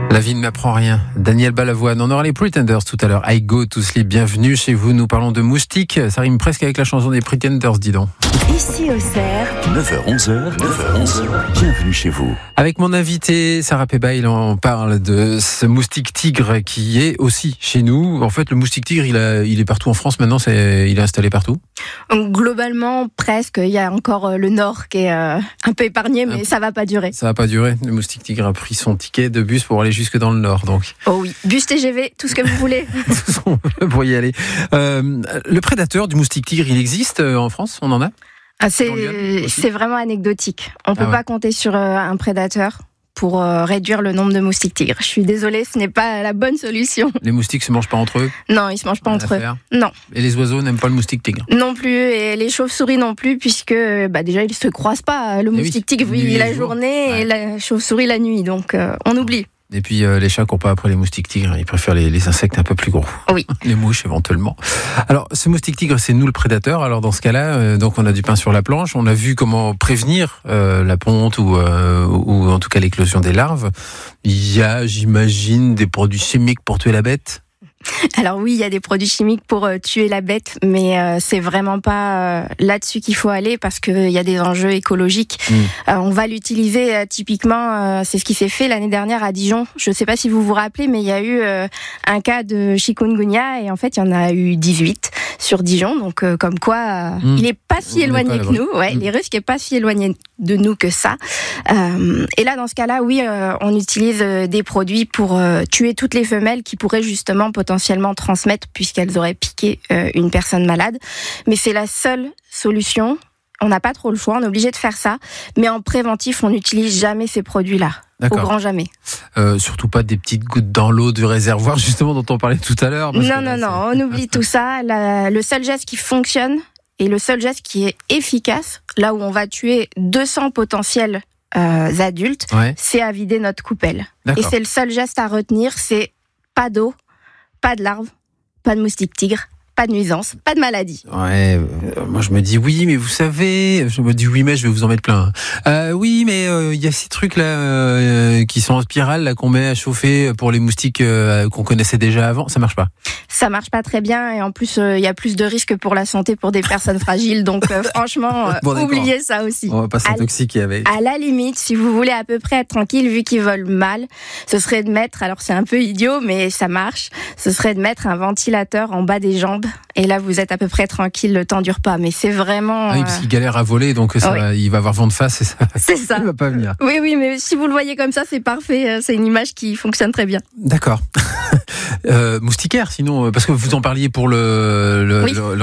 La vie ne m'apprend rien. Daniel Balavoine. On aura les Pretenders tout à l'heure. I go to sleep. Bienvenue chez vous. Nous parlons de moustiques. Ça rime presque avec la chanson des Pretenders, dis donc. Ici au Cerf. 9h-11h. Bienvenue chez vous. Avec mon invité, Sarah Pebail, on parle de ce moustique tigre qui est aussi chez nous. En fait, le moustique tigre, il est partout en France maintenant. Il est installé partout. Globalement, presque. Il y a encore le nord qui est un peu épargné, mais ça va pas durer. Ça va pas durer. Le moustique tigre a pris son ticket de bus pour aller jusque dans le nord, donc. Oh oui, bus TGV, tout ce que vous voulez. Pour y aller. Le prédateur du moustique tigre, il existe en France? On en a? C'est vraiment anecdotique. On peut pas compter sur un prédateur pour réduire le nombre de moustiques tigres. Je suis désolée, ce n'est pas la bonne solution. Les moustiques se mangent pas entre eux? Non, ils se mangent pas entre eux. Non. Et les oiseaux n'aiment pas le moustique tigre? Non plus, et les chauves-souris non plus, puisque déjà ils se croisent pas. Le moustique tigre vit la journée et la chauve-souris la nuit, donc on oublie. Et puis les chats courent pas après les moustiques tigres, ils préfèrent les insectes un peu plus gros. Oui. Les mouches éventuellement. Alors ce moustique tigre, c'est nous le prédateur. Alors dans ce cas-là, donc on a du pain sur la planche. On a vu comment prévenir la ponte ou en tout cas l'éclosion des larves. Il y a, j'imagine, des produits chimiques pour tuer la bête. Alors oui, il y a des produits chimiques pour tuer la bête, mais c'est vraiment pas là-dessus qu'il faut aller parce qu'il y a des enjeux écologiques. On va l'utiliser typiquement, c'est ce qui s'est fait l'année dernière à Dijon. Je ne sais pas si vous vous rappelez, mais il y a eu un cas de chikungunya et en fait il y en a eu 18 sur Dijon. Donc comme quoi, il n'est pas si éloigné que nous. Ouais, les risques n'est pas si éloigné de nous que ça. Et là, dans ce cas-là, oui, on utilise des produits pour tuer toutes les femelles qui pourraient justement potentiellement transmettre puisqu'elles auraient piqué une personne malade. Mais c'est la seule solution. On n'a pas trop le choix, on est obligé de faire ça. Mais en préventif, on n'utilise jamais ces produits-là. D'accord. Au grand jamais. Surtout pas des petites gouttes dans l'eau du réservoir, justement, dont on parlait tout à l'heure. Non, on oublie tout ça. Le seul geste qui fonctionne et le seul geste qui est efficace, là où on va tuer 200 potentiels adultes, c'est à vider notre coupelle. D'accord. Et c'est le seul geste à retenir, c'est pas d'eau, pas de larves, pas de moustiques tigres, pas de nuisance, pas de maladie. Ouais, moi je me dis oui, mais vous savez, je me dis oui, mais je vais vous en mettre plein. Oui, mais il y a ces trucs là qui sont en spirale là qu'on met à chauffer pour les moustiques qu'on connaissait déjà avant, ça marche pas. Ça marche pas très bien et en plus il y a plus de risques pour la santé pour des personnes fragiles, donc franchement oubliez ça aussi. On va pas s'intoxiquer avec. À la limite, si vous voulez à peu près être tranquille vu qu'ils volent mal, ce serait de mettre, alors c'est un peu idiot mais ça marche, ce serait de mettre un ventilateur en bas des jambes. Et là, vous êtes à peu près tranquille le temps du repas. Mais c'est vraiment... Oui, parce qu'il galère à voler, donc il va avoir vent de face et ça, il va pas venir. Oui, mais si vous le voyez comme ça, c'est parfait. C'est une image qui fonctionne très bien. D'accord. Moustiquaire, sinon, parce que vous en parliez pour le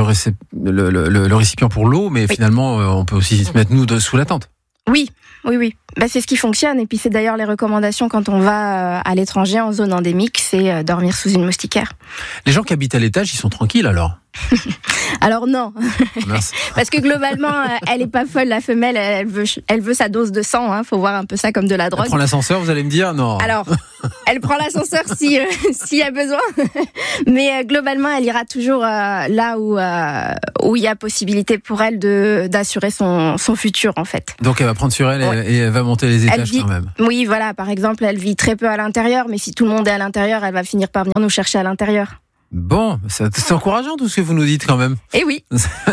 récipient pour l'eau, mais finalement, on peut aussi se mettre nous sous la tente. Oui. C'est ce qui fonctionne. Et puis, c'est d'ailleurs les recommandations quand on va à l'étranger en zone endémique, c'est dormir sous une moustiquaire. Les gens qui habitent à l'étage, ils sont tranquilles alors? Alors non, parce que globalement, elle est pas folle, la femelle, elle veut sa dose de sang, faut voir un peu ça comme de la drogue. Elle prend l'ascenseur, vous allez me dire? Non. Alors, elle prend l'ascenseur s'il y a besoin, mais globalement, elle ira toujours là où il y a possibilité pour elle d'assurer son futur en fait. Donc elle va prendre sur elle et elle va monter les étages quand même. Oui, voilà, par exemple, elle vit très peu à l'intérieur, mais si tout le monde est à l'intérieur, elle va finir par venir nous chercher à l'intérieur. Bon, c'est encourageant tout ce que vous nous dites quand même. Eh oui.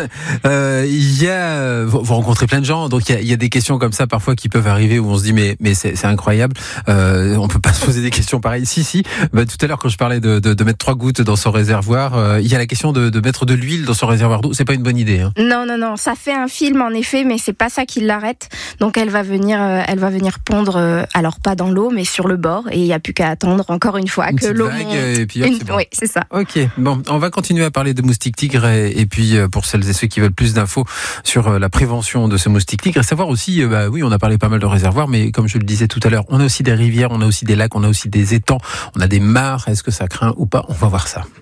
Vous rencontrez plein de gens, donc il y a des questions comme ça parfois qui peuvent arriver où on se dit mais c'est incroyable. On peut pas se poser des questions pareilles. Si. Tout à l'heure quand je parlais de mettre 3 gouttes dans son réservoir, il y a la question de mettre de l'huile dans son réservoir d'eau. C'est pas une bonne idée. Hein. Non. Ça fait un film en effet, mais c'est pas ça qui l'arrête. Donc elle va venir pondre, alors pas dans l'eau, mais sur le bord, et il y a plus qu'à attendre encore une fois que l'eau monte. Et puis c'est bon. Oui, c'est ça. Ok, bon, on va continuer à parler de moustiques tigres et puis pour celles et ceux qui veulent plus d'infos sur la prévention de ce moustique tigre, et savoir aussi, oui, on a parlé pas mal de réservoirs, mais comme je le disais tout à l'heure, on a aussi des rivières, on a aussi des lacs, on a aussi des étangs, on a des mares, est-ce que ça craint ou pas? On va voir ça.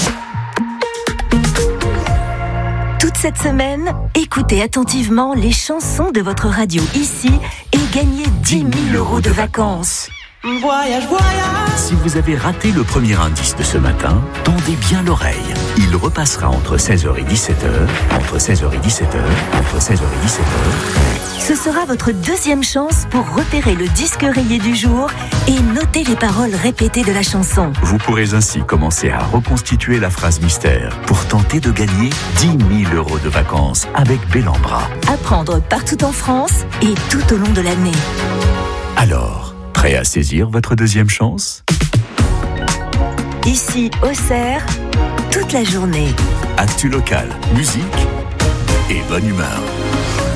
Toute cette semaine, écoutez attentivement les chansons de votre radio ici et gagnez 10 000 € de vacances. Voyage. Si vous avez raté le premier indice de ce matin, tendez bien l'oreille. Il repassera entre 16h et 17h, entre 16h et 17h, entre 16h et 17h. Ce sera votre deuxième chance pour repérer le disque rayé du jour et noter les paroles répétées de la chanson. Vous pourrez ainsi commencer à reconstituer la phrase mystère pour tenter de gagner 10 000 € de vacances avec Bellambra. À prendre partout en France et tout au long de l'année. Alors, prêt à saisir votre deuxième chance ? Ici, Auxerre, toute la journée. Actu local, musique et bonne humeur.